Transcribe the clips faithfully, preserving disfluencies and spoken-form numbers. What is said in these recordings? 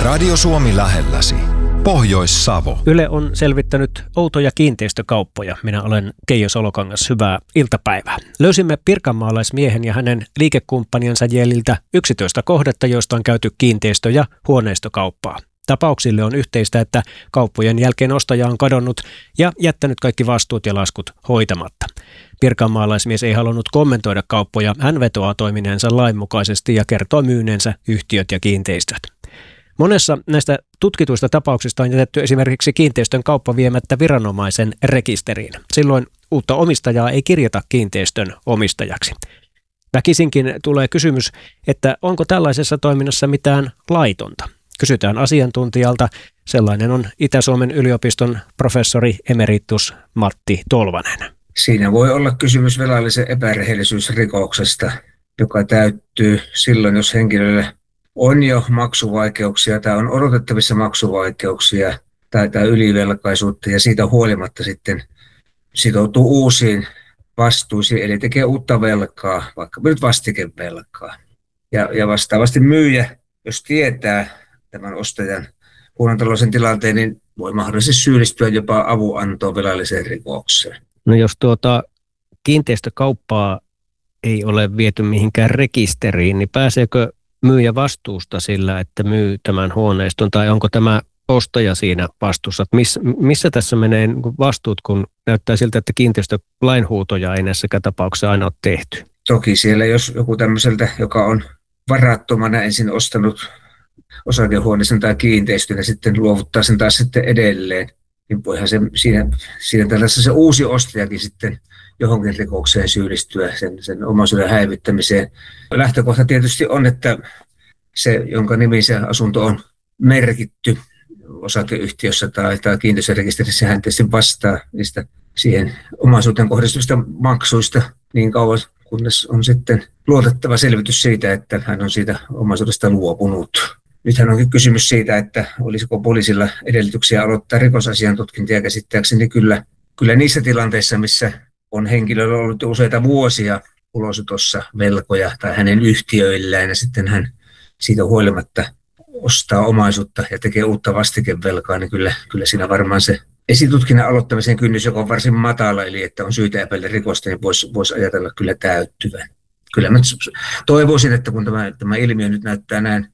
Radio Suomi lähelläsi. Pohjois-Savo. Yle on selvittänyt outoja kiinteistökauppoja. Minä olen Keijo Solokangas. Hyvää iltapäivää. Löysimme pirkanmaalaismiehen ja hänen liikekumppanjansa jäljiltä yksitoista kohdetta, joista on käyty kiinteistö- ja huoneistokauppaa. Tapauksille on yhteistä, että kauppojen jälkeen ostaja on kadonnut ja jättänyt kaikki vastuut ja laskut hoitamatta. Pirkanmaalaismies ei halunnut kommentoida kauppoja. Hän vetoaa toimineensa lainmukaisesti ja kertoo myyneensä yhtiöt ja kiinteistöt. Monessa näistä tutkituista tapauksista on jätetty esimerkiksi kiinteistön kauppa viemättä viranomaisen rekisteriin. Silloin uutta omistajaa ei kirjata kiinteistön omistajaksi. Väkisinkin tulee kysymys, että onko tällaisessa toiminnassa mitään laitonta? Kysytään asiantuntijalta. Sellainen on Itä-Suomen yliopiston professori emeritus Matti Tolvanen. Siinä voi olla kysymys velallisen epärehellisyysrikoksesta, joka täyttyy silloin, jos henkilölle on jo maksuvaikeuksia tai on odotettavissa maksuvaikeuksia tai, tai ylivelkaisuutta ja siitä huolimatta sitten sitoutuu uusiin vastuisiin, eli tekee uutta velkaa, vaikka nyt vastikevelkaa. Ja, ja vastaavasti myyjä, jos tietää tämän ostajan huonon taloudellisen tilanteen, niin voi mahdollisesti syyllistyä jopa avunantoon velalliseen rikokseen. No jos tuota kiinteistökauppaa ei ole viety mihinkään rekisteriin, niin pääseekö myyjä vastuusta sillä, että myy tämän huoneiston, tai onko tämä ostaja siinä vastuussa? Miss, missä tässä menee vastuut, kun näyttää siltä, että kiinteistölainhuutoja ei näissäkään tapauksessa aina ole tehty? Toki siellä, jos joku tämmöiseltä, joka on varattomana ensin ostanut osakehuoneiston tai kiinteistön ja sitten luovuttaa sen taas sitten edelleen, niin voihan se siinä, siinä tällaisessa se uusi ostajakin sitten johonkin rikokseen syyllistyä, sen, sen omaisuuden häivyttämiseen. Lähtökohta tietysti on, että se, jonka nimi se asunto on merkitty osakeyhtiössä tai, tai kiinteistörekisterissä, hän tietysti vastaa niistä siihen omaisuuteen kohdistuvista maksuista niin kauan, kunnes on sitten luotettava selvitys siitä, että hän on siitä omaisuudesta luopunut. Nythän onkin kysymys siitä, että olisiko poliisilla edellytyksiä aloittaa rikosasian tutkinta ja käsittääkseni kyllä, kyllä niissä tilanteissa, missä on henkilöllä ollut jo useita vuosia ulosotossa velkoja tai hänen yhtiöillään ja sitten hän siitä huolimatta ostaa omaisuutta ja tekee uutta vastikevelkaa, niin kyllä, kyllä siinä varmaan se esitutkinnan aloittamisen kynnys, joka on varsin matala, eli että on syytä epäillä rikosta, niin voisi, voisi ajatella kyllä täyttyvän. Kyllä mä toivoisin, että kun tämä, tämä ilmiö nyt näyttää näin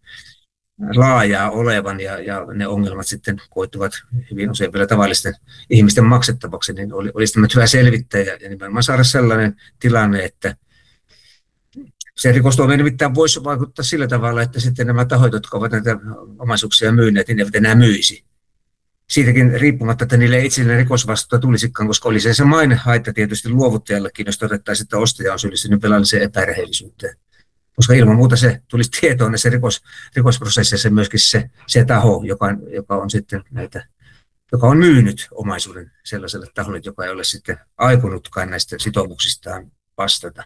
laajaa olevan ja, ja ne ongelmat sitten koituvat hyvin usein vielä tavallisten ihmisten maksettavaksi, niin olisi tämä hyvä selvittää ja, ja nimenomaan saada sellainen tilanne, että se rikostuomio nimittäin voisi vaikuttaa sillä tavalla, että sitten nämä tahot, jotka ovat näitä omaisuuksia myyneet, niin eivät enää myisi. Siitäkin riippumatta, että niille itselleen rikosvastuuta tulisikaan, koska oli se, se mainehaitta tietysti luovuttajallekin, jos todettaisiin, että ostaja on syyllistynyt velalliseen epärehellisyyteen. Koska ilman muuta se tulisi tietoon näissä rikos, rikosprosesseissa myöskin se, se taho, joka, joka on sitten näitä, joka on myynyt omaisuuden sellaiselle taholle, joka ei ole sitten aikonutkaan näistä sitoumuksistaan vastata.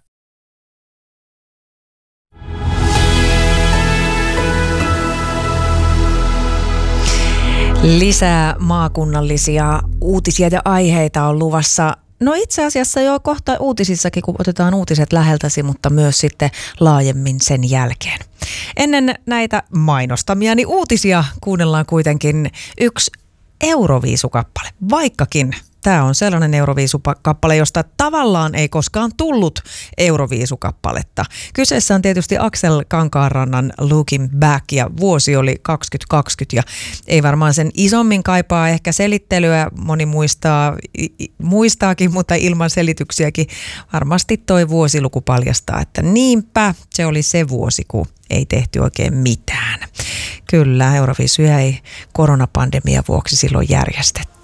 Lisää maakunnallisia uutisia ja aiheita on luvassa. No itse asiassa jo kohta uutisissakin, kun otetaan uutiset läheltäsi, mutta myös sitten laajemmin sen jälkeen. Ennen näitä mainostamiani uutisia kuunnellaan kuitenkin yksi Euroviisukappale, vaikkakin tämä on sellainen Euroviisukappale, josta tavallaan ei koskaan tullut Euroviisukappaletta. Kyseessä on tietysti Aksel Kankaanrannan Looking Back ja vuosi oli kaksituhattakaksikymmentä ja ei varmaan sen isommin kaipaa ehkä selittelyä. Moni muistaa, muistaakin, mutta ilman selityksiäkin varmasti toi vuosiluku paljastaa, että niinpä se oli se vuosi, kun ei tehty oikein mitään. Kyllä, Euroviisuja ei koronapandemian vuoksi silloin järjestetty.